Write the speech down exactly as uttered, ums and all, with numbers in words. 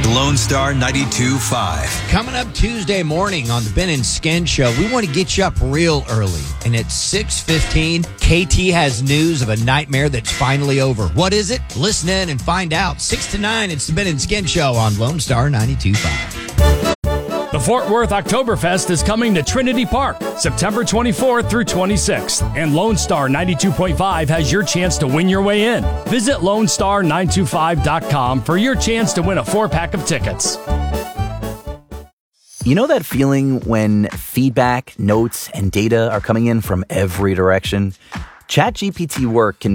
Lone Star ninety-two point five. Coming up Tuesday morning on the Ben and Skin Show, we want to get you up real early. And at six fifteen, K T has news of a nightmare that's finally over. What is it? Listen in and find out. six to nine, it's the Ben and Skin Show on Lone Star ninety-two point five. The Fort Worth Oktoberfest is coming to Trinity Park, September twenty-fourth through twenty-sixth, and Lone Star ninety-two point five has your chance to win your way in. Visit lone star nine two five dot com for your chance to win a four-pack of tickets. You know that feeling when feedback, notes, and data are coming in from every direction? ChatGPT Work can